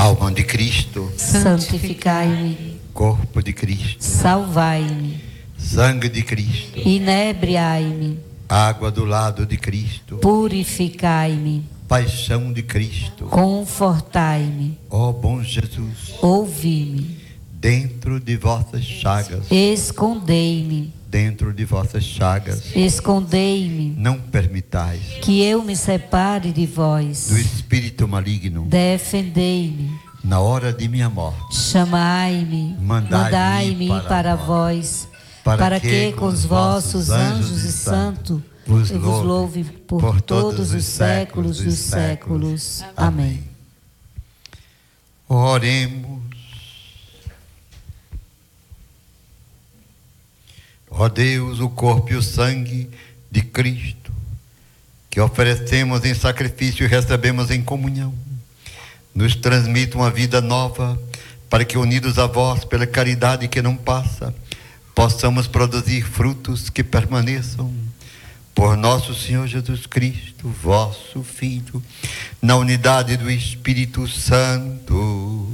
Alma de Cristo, santificai-me. corpo de Cristo, Salvai-me. sangue de Cristo, Inebriai-me. água do lado de Cristo, Purificai-me. paixão de Cristo. Confortai-me. Ó bom Jesus, Ouvi-me. dentro de vossas chagas, Escondei-me. dentro de vossas chagas, Escondei-me. não permitais Que eu me separe de vós. do espírito maligno. Defendei-me. Na hora de minha morte, Chamai-me. Mandai-me Mandai-me para vós. Para que com os vossos anjos e santos vos eu vos louve por todos os séculos dos séculos. Amém. Oremos. Ó Deus, o corpo e o sangue de Cristo, que oferecemos em sacrifício e recebemos em comunhão, nos transmite uma vida nova, para que, unidos a vós pela caridade que não passa, possamos produzir frutos que permaneçam. Por nosso Senhor Jesus Cristo, vosso Filho, na unidade do Espírito Santo.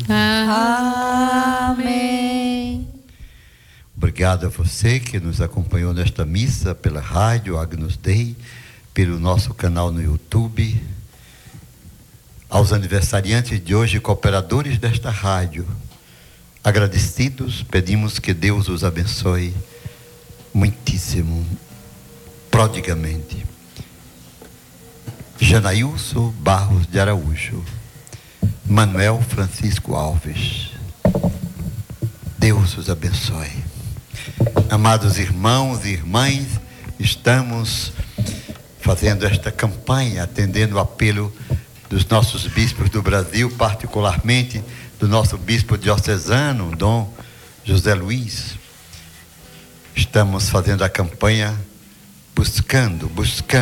Amém. Obrigado a você que nos acompanhou nesta missa pela rádio Agnus Dei, pelo nosso canal no YouTube. Aos aniversariantes de hoje, cooperadores desta rádio, agradecidos, pedimos que Deus os abençoe muitíssimo, prodigamente. Janailson Barros de Araújo, Manuel Francisco Alves, Deus os abençoe. Amados irmãos e irmãs, estamos fazendo esta campanha, atendendo o apelo dos nossos bispos do Brasil, particularmente do nosso bispo diocesano, Dom José Luiz. Estamos fazendo a campanha buscando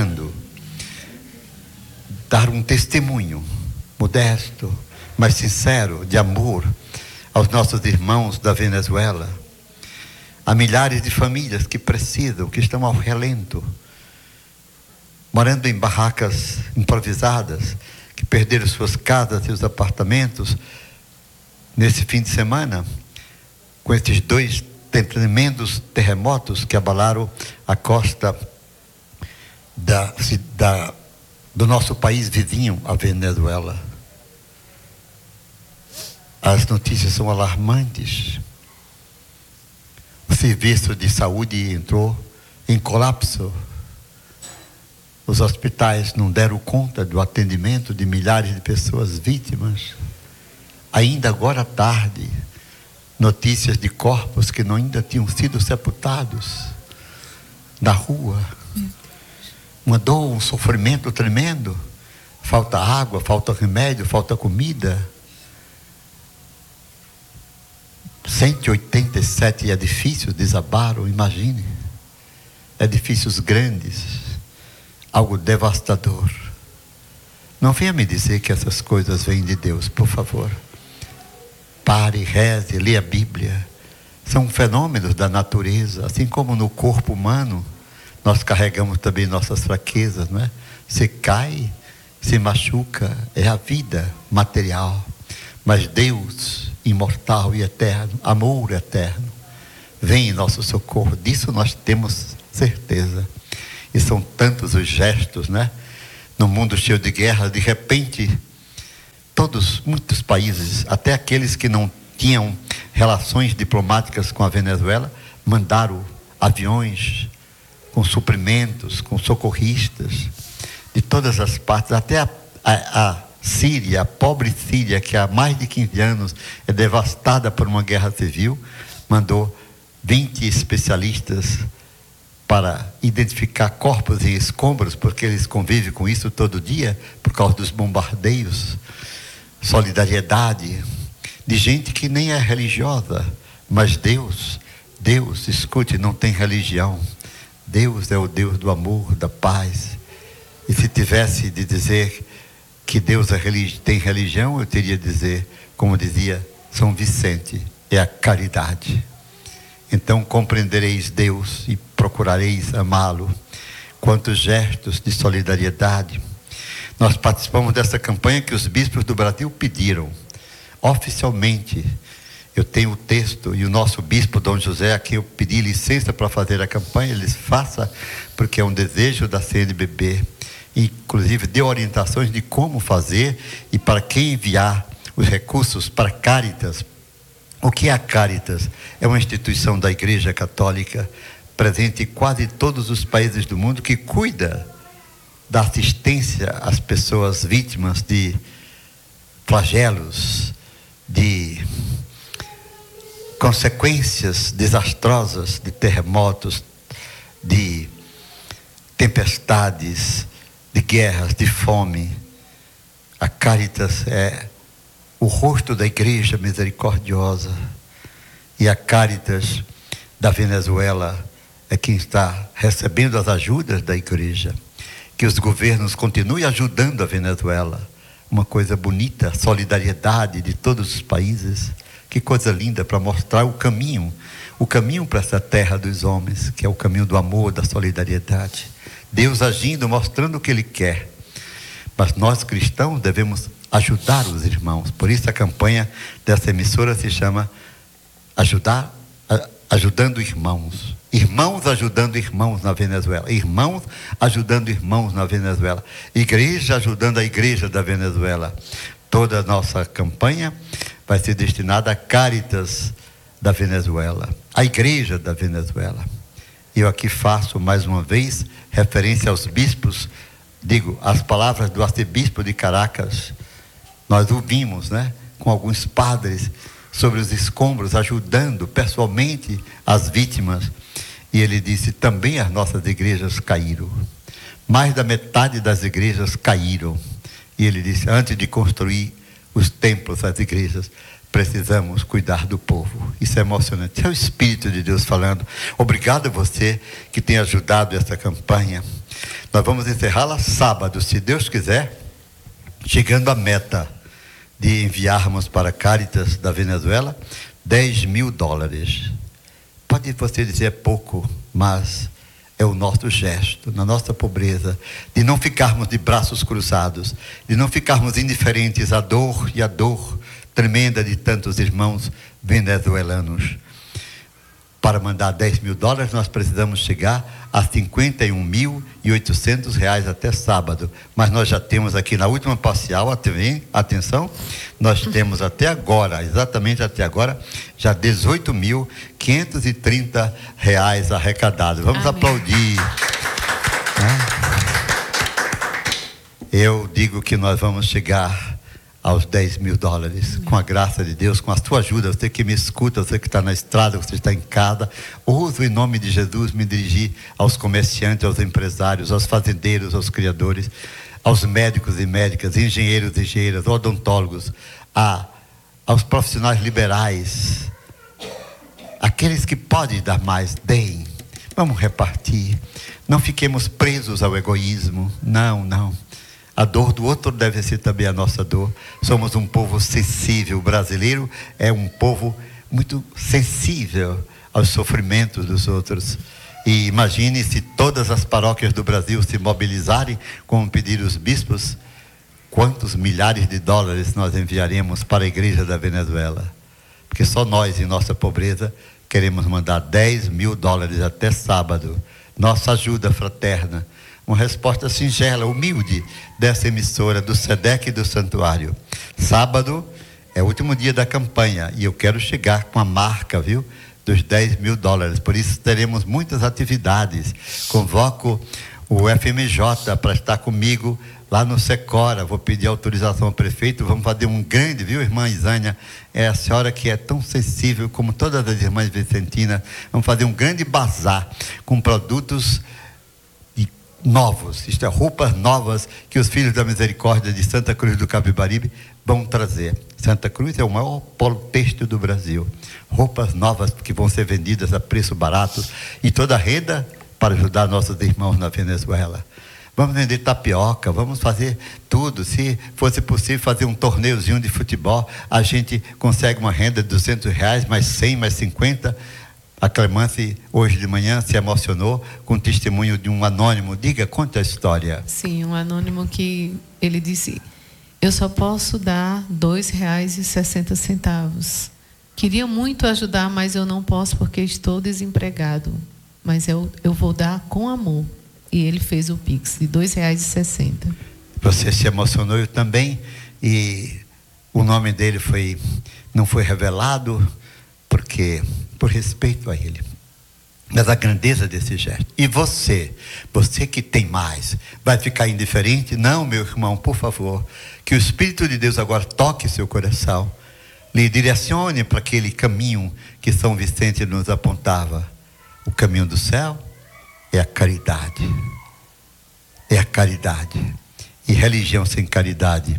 dar um testemunho modesto, mas sincero, de amor aos nossos irmãos da Venezuela. Há milhares de famílias que precisam, que estão ao relento, morando em barracas improvisadas, que perderam suas casas, seus apartamentos. Nesse fim de semana, com esses dois tremendos terremotos que abalaram a costa do nosso país vizinho, a Venezuela. As notícias são alarmantes. O serviço de saúde entrou em colapso. Os hospitais não deram conta do atendimento de milhares de pessoas vítimas. Ainda agora à tarde, notícias de corpos que ainda tinham sido sepultados na rua. Uma dor, um sofrimento tremendo. Falta água, falta remédio, falta comida. 187 edifícios desabaram, imagine. Edifícios grandes. Algo devastador. Não venha me dizer que essas coisas vêm de Deus, por favor. Pare, reze, leia a Bíblia. São fenômenos da natureza, assim como no corpo humano, nós carregamos também nossas fraquezas, não é? Você cai, se machuca, é a vida material. Mas Deus, imortal e eterno, amor eterno, vem em nosso socorro. Disso nós temos certeza. E são tantos os gestos, né? No mundo cheio de guerra, de repente, muitos países, até aqueles que não tinham relações diplomáticas com a Venezuela, mandaram aviões com suprimentos, com socorristas, de todas as partes, até a Síria, a pobre Síria, que há mais de 15 anos é devastada por uma guerra civil, mandou 20 especialistas para identificar corpos e escombros, porque eles convivem com isso todo dia, por causa dos bombardeios. Solidariedade de gente que nem é religiosa, mas Deus, escute, não tem religião. Deus é o Deus do amor, da paz. E se tivesse de dizer que Deus tem religião, eu teria de dizer, como dizia São Vicente, é a caridade. Então compreendereis Deus e procurareis amá-lo. Quantos gestos de solidariedade. Nós participamos dessa campanha que os bispos do Brasil pediram. oficialmente. Eu tenho o texto e o nosso bispo Dom José, a quem eu pedi licença para fazer a campanha, ele faça, porque é um desejo da CNBB. Inclusive deu orientações de como fazer e para quem enviar os recursos para Caritas. O que é a Caritas? É uma instituição da Igreja Católica, presente em quase todos os países do mundo, que cuida da assistência às pessoas vítimas de flagelos, de consequências desastrosas, de terremotos, de tempestades, de guerras, de fome. A Caritas é o rosto da Igreja misericordiosa. E a Caritas da Venezuela é quem está recebendo as ajudas da Igreja. Que os governos continuem ajudando a Venezuela. Uma coisa bonita, solidariedade de todos os países. Que coisa linda para mostrar o caminho para essa terra dos homens, que é o caminho do amor, da solidariedade. Deus agindo, mostrando o que Ele quer. Mas nós cristãos devemos ajudar os irmãos. Por isso a campanha dessa emissora se chama Ajudando Irmãos. Irmãos ajudando irmãos na Venezuela. Irmãos ajudando irmãos na Venezuela. Igreja ajudando a igreja da Venezuela. Toda a nossa campanha vai ser destinada a Caritas da Venezuela, a igreja da Venezuela. Eu aqui faço mais uma vez referência aos bispos, digo, as palavras do arcebispo de Caracas. Nós ouvimos, com alguns padres sobre os escombros, ajudando pessoalmente as vítimas. E ele disse, também as nossas igrejas caíram. Mais da metade das igrejas caíram. E ele disse, antes de construir os templos, as igrejas, precisamos cuidar do povo. Isso é emocionante. É o Espírito de Deus falando. Obrigado a você que tem ajudado essa campanha. Nós vamos encerrá-la sábado, se Deus quiser, chegando à meta de enviarmos para Caritas da Venezuela $10.000. Pode você dizer é pouco, mas é o nosso gesto, na nossa pobreza, de não ficarmos de braços cruzados, de não ficarmos indiferentes à dor e à dor tremenda de tantos irmãos venezuelanos. Para mandar $10.000, nós precisamos chegar a R$51.800 até sábado. Mas nós já temos aqui na última parcial, atenção, nós temos até agora, exatamente até agora, já R$18.530 arrecadados. Vamos Amém. Aplaudir. Eu digo que nós vamos chegar aos $10.000, com a graça de Deus, com a sua ajuda. Você que me escuta, você que está na estrada, você está em casa, ouso em nome de Jesus me dirigir aos comerciantes, aos empresários, aos fazendeiros, aos criadores, aos médicos e médicas, engenheiros e engenheiras, odontólogos, aos profissionais liberais, aqueles que podem dar mais, deem. Vamos repartir. Não fiquemos presos ao egoísmo. Não. A dor do outro deve ser também a nossa dor. Somos um povo sensível. O brasileiro é um povo muito sensível aos sofrimentos dos outros. E imagine se todas as paróquias do Brasil se mobilizarem, como pediram os bispos, quantos milhares de dólares nós enviaremos para a igreja da Venezuela. Porque só nós, em nossa pobreza, queremos mandar $10.000 até sábado. Nossa ajuda fraterna. Uma resposta singela, humilde, dessa emissora, do SEDEC e do Santuário. Sábado é o último dia da campanha e eu quero chegar com a marca, dos $10.000. Por isso teremos muitas atividades. Convoco o FMJ para estar comigo lá no Secora. Vou pedir autorização ao prefeito. Vamos fazer um grande, irmã Isânia? É a senhora que é tão sensível como todas as irmãs vicentinas. Vamos fazer um grande bazar com produtos novos, isto é, roupas novas que os Filhos da Misericórdia de Santa Cruz do Capibaribe vão trazer. Santa Cruz é o maior polo têxtil do Brasil. Roupas novas que vão ser vendidas a preço barato e toda a renda para ajudar nossos irmãos na Venezuela. Vamos vender tapioca, vamos fazer tudo. Se fosse possível fazer um torneiozinho de futebol, a gente consegue uma renda de R$200, mais 100, mais 50. A Clemence, hoje de manhã, se emocionou com o testemunho de um anônimo. Conta a história. Sim, um anônimo que ele disse Eu só posso dar R$ 2,60. Queria muito ajudar, mas eu não posso porque estou desempregado. Mas eu vou dar com amor. E ele fez o Pix de R$ 2,60. Você se emocionou, eu também. E o nome dele não foi revelado, porque por respeito a ele. Mas a grandeza desse gesto. E você que tem mais, vai ficar indiferente? Não, meu irmão, por favor. Que o Espírito de Deus agora toque seu coração. Lhe direcione para aquele caminho que São Vicente nos apontava. O caminho do céu é a caridade. É a caridade. E religião sem caridade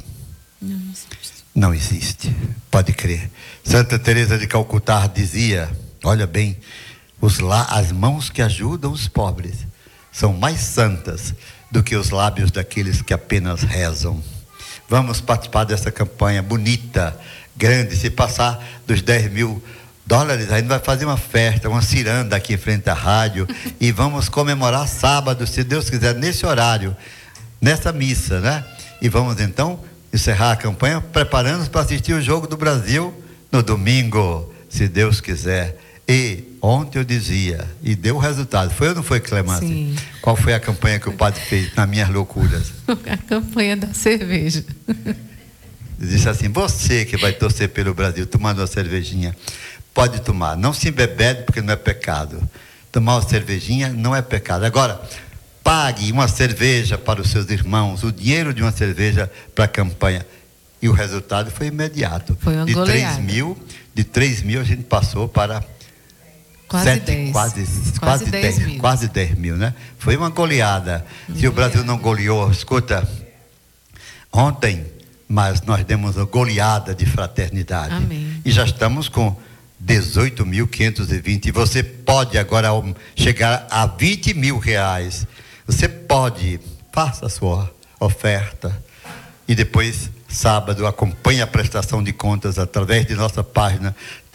não existe. Pode crer. Santa Teresa de Calcutá dizia, olha bem, as mãos que ajudam os pobres são mais santas do que os lábios daqueles que apenas rezam. Vamos participar dessa campanha bonita, grande. Se passar dos $10.000, a gente vai fazer uma festa, uma ciranda aqui em frente à rádio e vamos comemorar sábado, se Deus quiser, nesse horário, nessa missa, né? E vamos então encerrar a campanha preparando-nos para assistir o Jogo do Brasil no domingo, se Deus quiser. E ontem eu dizia, e deu o resultado, foi ou não foi, Clemence? Sim. Qual foi a campanha que o padre fez nas minhas loucuras? A campanha da cerveja. Disse assim, você que vai torcer pelo Brasil, tomando uma cervejinha, pode tomar, não se embebede porque não é pecado. Tomar uma cervejinha não é pecado. Agora, pague uma cerveja para os seus irmãos, o dinheiro de uma cerveja para a campanha. E o resultado foi imediato. Foi uma goleada. De 3.000 a gente passou para... Quase 10 mil. Quase 10 mil, né? Foi uma goleada. Se o Brasil não goleou, escuta, ontem, mas nós demos uma goleada de fraternidade. Amém. E já estamos com 18.520. E você pode agora chegar a R$20.000. Você pode, faça a sua oferta. E depois, sábado, acompanhe a prestação de contas através de nossa página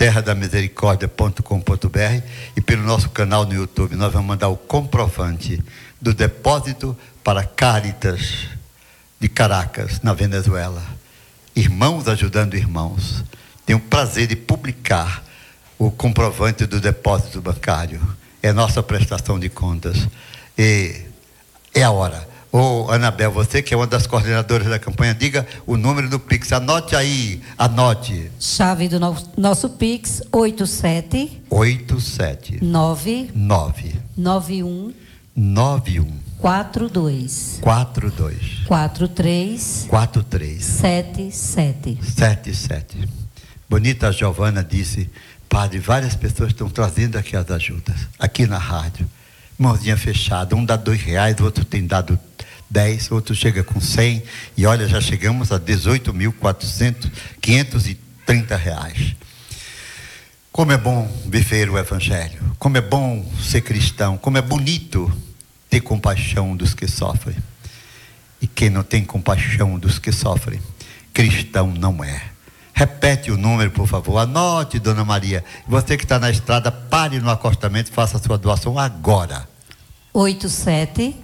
terradamisericórdia.com.br e pelo nosso canal no YouTube. Nós vamos mandar o comprovante do depósito para Caritas de Caracas, na Venezuela. Irmãos ajudando irmãos. Tenho o prazer de publicar o comprovante do depósito bancário. É nossa prestação de contas. E é a hora. Ô, Anabel, você que é uma das coordenadoras da campanha, diga o número do Pix. Anote aí, anote. Chave do nosso Pix, 87 91 42 43 77. Bonita Giovana disse, padre, várias pessoas estão trazendo aqui as ajudas, aqui na rádio. Mãozinha fechada, um dá R$2, o outro tem dado 10, outro chega com 100, e olha, já chegamos a R$18.530. Como é bom viver o Evangelho, como é bom ser cristão, como é bonito ter compaixão dos que sofrem. E quem não tem compaixão dos que sofrem, cristão não é. Repete o número, por favor, anote, Dona Maria. Você que está na estrada, pare no acostamento e faça a sua doação agora. 87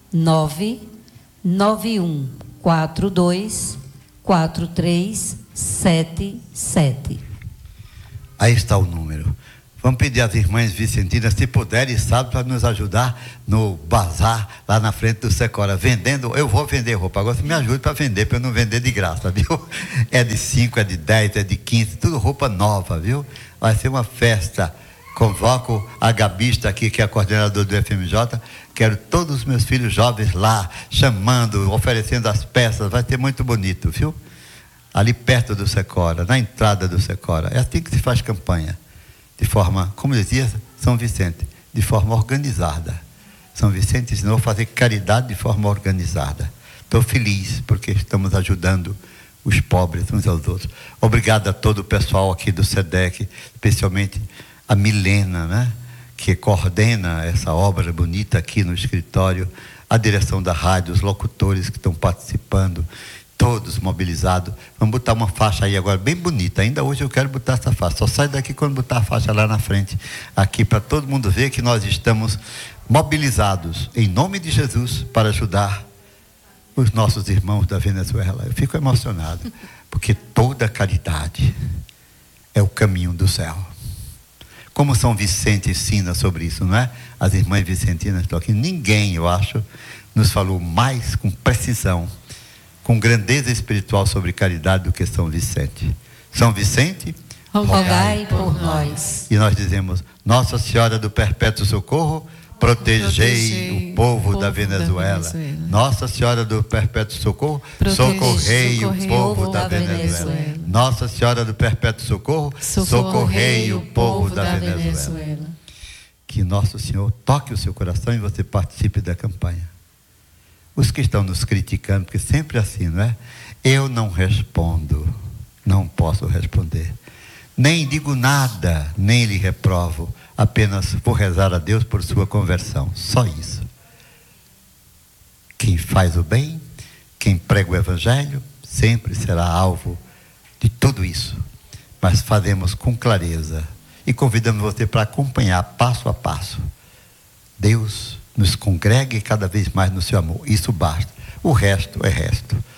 91 42 43 77. Aí está o número. Vamos pedir às irmãs vicentinas, se puderem, sábado, para nos ajudar no bazar, lá na frente do Secora, vendendo. Eu vou vender roupa, agora você me ajude para vender, para eu não vender de graça, viu? É de 5, é de 10, é de 15, tudo roupa nova, viu? Vai ser uma festa. Convoco a Gabista aqui, que é a coordenadora do FMJ. Quero todos os meus filhos jovens lá, chamando, oferecendo as peças. Vai ser muito bonito, viu? Ali perto do Secora, na entrada do Secora. É assim que se faz campanha. De forma, como dizia São Vicente, de forma organizada. São Vicente ensinou a fazer caridade de forma organizada. Estou feliz porque estamos ajudando os pobres uns aos outros. Obrigado a todo o pessoal aqui do SEDEC, especialmente a Milena, né, que coordena essa obra bonita aqui no escritório, a direção da rádio, os locutores que estão participando, todos mobilizados. Vamos botar uma faixa aí agora bem bonita. Ainda hoje eu quero botar essa faixa. Só sai daqui quando botar a faixa lá na frente, aqui, para todo mundo ver que nós estamos mobilizados em nome de Jesus para ajudar os nossos irmãos da Venezuela. Eu fico emocionado, porque toda caridade é o caminho do céu. Como São Vicente ensina sobre isso, não é? As irmãs vicentinas estão aqui. Ninguém, eu acho, nos falou mais com precisão, com grandeza espiritual sobre caridade do que São Vicente. São Vicente, rogai por nós. E nós dizemos: Nossa Senhora do Perpétuo Socorro, protegei o povo da Venezuela. Nossa Senhora do Perpétuo Socorro, socorrei o povo da Venezuela. Nossa Senhora do Perpétuo Socorro, socorrei o povo da Venezuela. Que Nosso Senhor toque o seu coração e você participe da campanha. Os que estão nos criticando, porque sempre assim, não é? Eu não respondo, não posso responder. Nem digo nada, nem lhe reprovo. Apenas vou rezar a Deus por sua conversão. Só isso. Quem faz o bem, quem prega o Evangelho, sempre será alvo de tudo isso. Mas fazemos com clareza. E convidamos você para acompanhar passo a passo. Deus nos congregue cada vez mais no seu amor. Isso basta. O resto é resto.